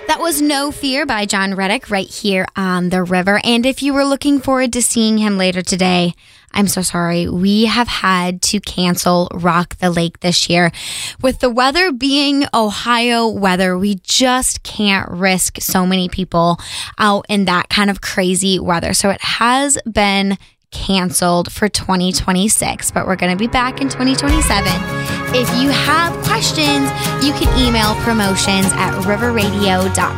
That was No Fear by John Reddick right here on the river. And if you were looking forward to seeing him later today, I'm so sorry. We have had to cancel Rock the Lake this year. With the weather being Ohio weather, we just can't risk so many people out in that kind of crazy weather. So it has been canceled for 2026, but we're going to be back in 2027. If you have questions, you can email promotions@riverradio.com.